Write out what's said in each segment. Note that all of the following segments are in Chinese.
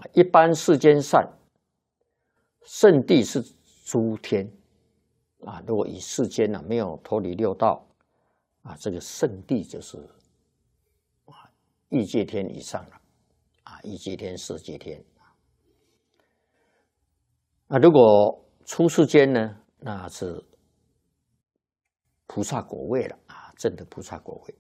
一般世间善，圣地是诸天啊。如果以世间没有脱离六道啊，这个圣地就是欲界天以上了啊，欲界天、色界天。那如果出世间呢，那是菩萨果位了啊，证得菩萨果位。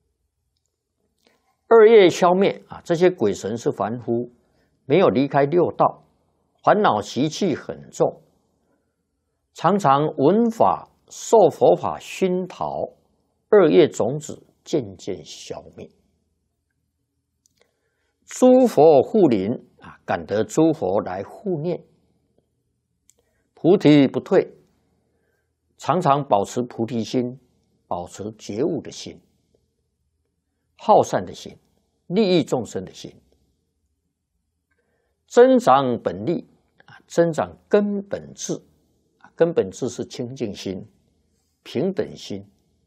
二业消灭啊，这些鬼神是凡夫，没有离开六道，烦恼习气很重，常常闻法受佛法熏陶，二业种子渐渐消灭。诸佛护临啊，感得诸佛来护念，菩提不退，常常保持菩提心，保持觉悟的心，好善的心，利益众生的心，增长本力啊，增长根本智啊，根本智是清净心、平等心，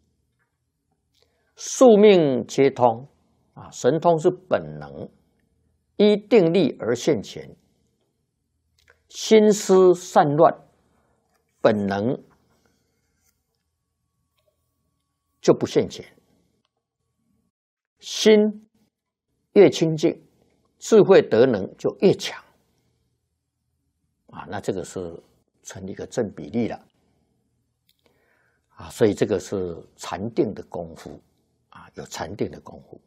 宿命皆通啊，神通是本能，依定力而现前，心思散乱，本能就不现前。心越清净，智慧德能就越强啊，那这个是成一个正比例了啊，所以这个是禅定的功夫啊，有禅定的功夫。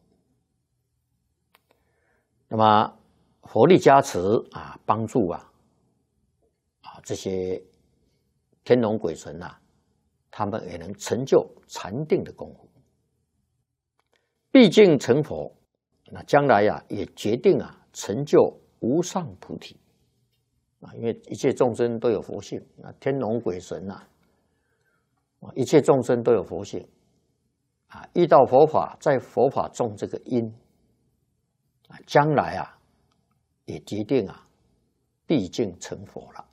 那么佛力加持啊，帮助这些天龙鬼神他们也能成就禅定的功夫。毕竟成佛，那将来也决定成就无上菩提啊，因为一切众生都有佛性啊，天龙鬼神一切众生都有佛性啊，遇到佛法，在佛法种这个因啊，将来也决定毕竟成佛了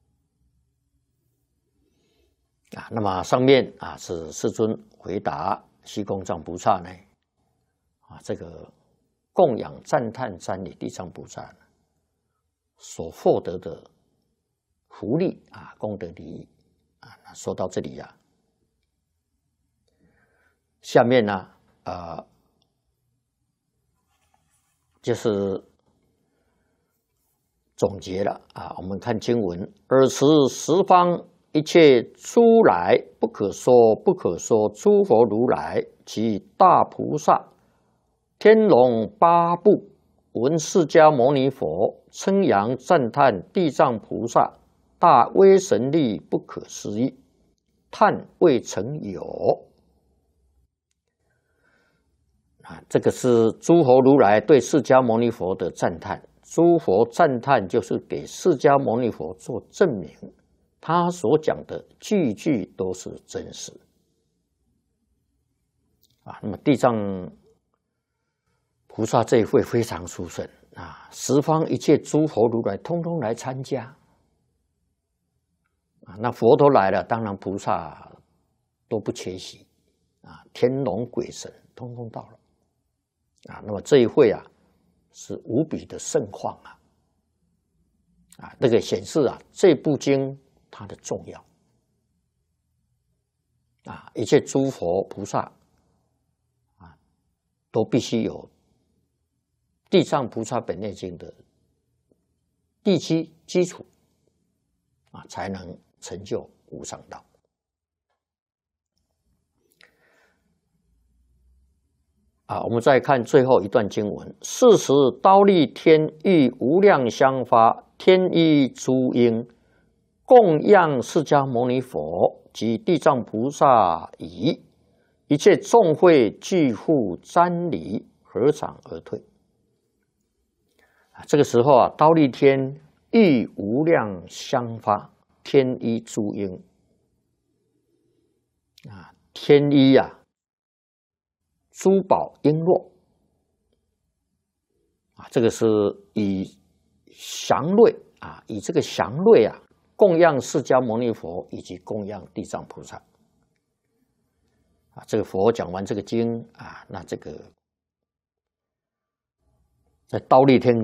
啊。那么上面是世尊回答虚空藏菩萨呢这个供养赞叹瞻礼地藏菩萨所获得的福利功德利益说到这里下面呢就是总结了我们看经文，尔时十方一切诸来不可说不可说诸佛如来及大菩萨天龙八部闻释迦牟尼佛称扬赞叹地藏菩萨大威神力不可思议，叹未曾有这个是诸佛如来对释迦牟尼佛的赞叹。诸佛赞叹就是给释迦牟尼佛做证明，他所讲的句句都是真实那么地藏菩萨这一会非常殊胜十方一切诸佛如来通通来参加那佛都来了，当然菩萨都不缺席天龙鬼神通通到了那么这一会是无比的盛况那个显示这部经它的重要一切诸佛菩萨都必须有地藏菩萨本愿经的地基础才能成就无上道我们再看最后一段经文，是时忉利天欲无量香花天衣诸鹰供养释迦牟尼佛及地藏菩萨已，一切众会俱复瞻礼，合掌而退这个时候忉利天欲无量香花天衣诸鹰天衣珠宝璎珞这个是以祥瑞以这个祥瑞供养释迦牟尼佛以及供养地藏菩萨这个佛讲完这个经那这个在忉利天